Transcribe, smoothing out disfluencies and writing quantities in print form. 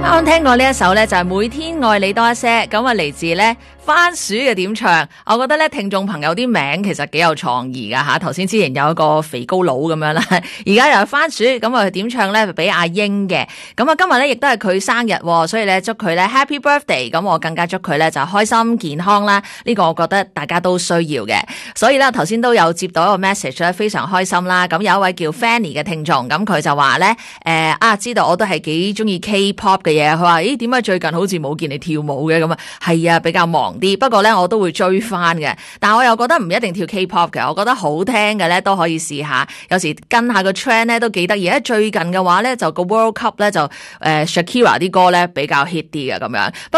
啱聽過呢一首呢，就係每天愛你多一些，咁啊嚟自呢番薯嘅點唱。我覺得呢聽眾朋友啲名其實幾有創意噶吓，頭先之前有一個肥高佬咁樣啦，而家又有番薯，咁啊點唱呢俾阿英嘅，咁啊今日呢亦都係佢生日，所以呢祝佢呢 Happy Birthday， 咁我更加祝佢呢就開心健康啦，呢個我覺得大家都需要嘅，所以呢頭先都有接到一個 message 咧，非常開心啦，咁有一位叫 Fanny 嘅聽眾，咁佢就話呢知道我都係幾中意 K-pop 嘅嘢，佢話咦點解最近好似冇見你跳舞嘅，咁啊係啊比較忙啲，不過呢我都會追翻嘅，但我又覺得唔一定跳 K-pop 嘅，我覺得好聽嘅呢都可以試下，有時跟下個 trend 呢都幾得意，最近嘅話呢就個 World Cup 呢就Shakira 啲歌呢比較 hit 啲嘅咁樣。